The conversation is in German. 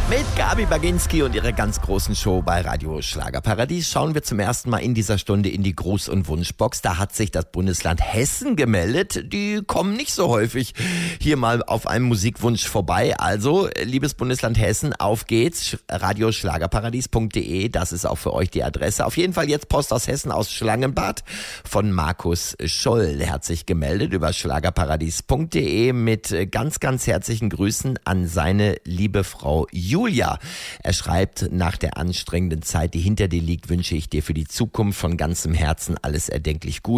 Mit Gabi Baginski und ihrer ganz großen Show bei Radio Schlagerparadies schauen wir zum ersten Mal in dieser Stunde in die Gruß- und Wunschbox. Da hat sich das Bundesland Hessen gemeldet. Die kommen nicht so häufig hier mal auf einem Musikwunsch vorbei. Also, liebes Bundesland Hessen, auf geht's. radioschlagerparadies.de, das ist auch für euch die Adresse. Auf jeden Fall jetzt Post aus Hessen, aus Schlangenbad von Markus Scholl. Der hat sich gemeldet über schlagerparadies.de mit ganz, ganz herzlichen Grüßen an seine liebe Frau Julia. Er schreibt, nach der anstrengenden Zeit, die hinter dir liegt, wünsche ich dir für die Zukunft von ganzem Herzen alles erdenklich gut.